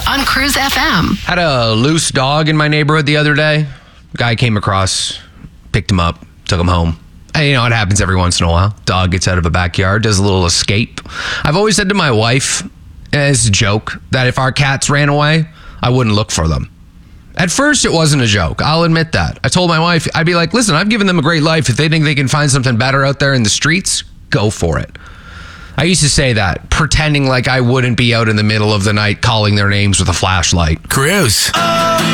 on Cruise FM. Had a loose dog in my neighborhood the other day. Guy came across, picked him up, took him home. And, you know, it happens every once in a while. Dog gets out of a backyard, does a little escape. I've always said to my wife, as a joke, that if our cats ran away, I wouldn't look for them. At first, it wasn't a joke. I'll admit that. I told my wife, I'd be like, listen, I've given them a great life. If they think they can find something better out there in the streets, go for it. I used to say that, pretending like I wouldn't be out in the middle of the night calling their names with a flashlight. Cruise.